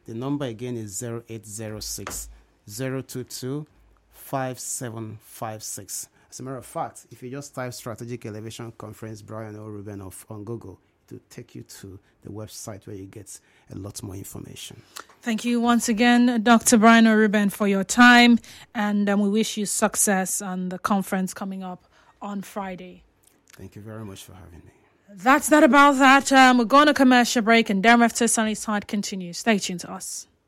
The number again is 0806 022 5756. As a matter of fact, if you just type Strategic Elevation Conference Brian O. Ruben on Google, it will take you to the website where you get a lot more information. Thank you once again, Dr. Brian O. Ruben, for your time, and we wish you success on the conference coming up on Friday. Thank you very much for having me. That's that about that. We're going to commercial break, and Darren after Sunny Side continues. Stay tuned to us.